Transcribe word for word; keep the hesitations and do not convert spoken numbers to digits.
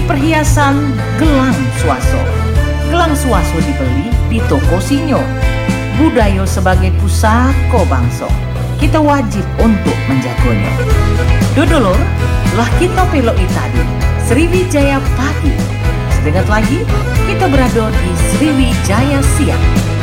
perhiasan gelang swaso. Gelang swaso dibeli di toko Sinyo. Budaya sebagai pusako bangsa, kita wajib untuk menjaganya. Dodolor, lah kita peloi tadi Sriwijaya pagi. Sedengat lagi kita berada di Sriwijaya siang.